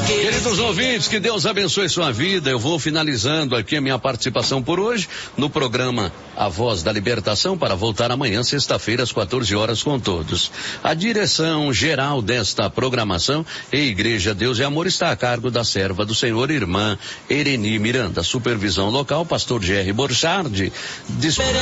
Queridos ouvintes, que Deus abençoe sua vida. Eu vou finalizando aqui a minha participação por hoje no programa A Voz da Libertação, para voltar amanhã, sexta-feira, às 14 horas com todos. A direção geral desta programação e Igreja Deus e Amor está a cargo da serva do Senhor, irmã Ereni Miranda. Supervisão local, pastor Jerry Borchardi.